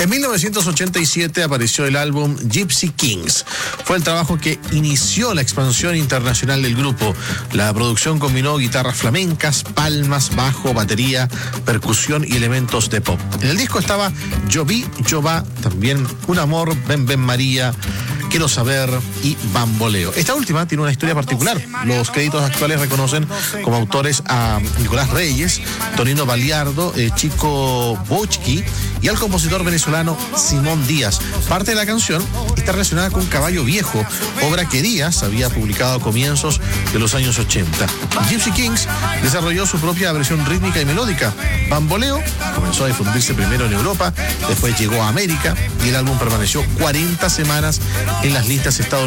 En 1987 apareció el álbum Gypsy Kings. Fue el trabajo que inició la expansión internacional del grupo. La producción combinó guitarras flamencas, palmas, bajo, batería, percusión y elementos de pop. En el disco estaba Yo Vi, Yo Va, también Un Amor, Ven Ven María, Quiero Saber y Bamboleo. Esta última tiene una historia particular. Los créditos actuales reconocen como autores a Nicolás Reyes, Tonino Baliardo, Chico Bochki y al compositor venezolano Simón Díaz. Parte de la canción está relacionada con Caballo Viejo, obra que Díaz había publicado a comienzos de los años 80. Gypsy Kings desarrolló su propia versión rítmica y melódica. Bamboleo comenzó a difundirse primero en Europa, después llegó a América y el álbum permaneció 40 semanas en las listas estadounidenses